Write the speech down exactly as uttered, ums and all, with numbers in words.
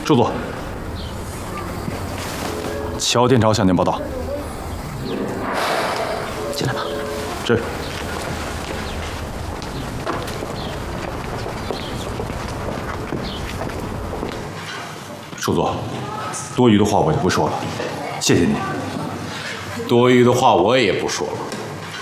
驻座。乔天朝向您报道。 进来吧。 是。驻座。多余的话我就不说了，谢谢你。 多余的话我也不说了。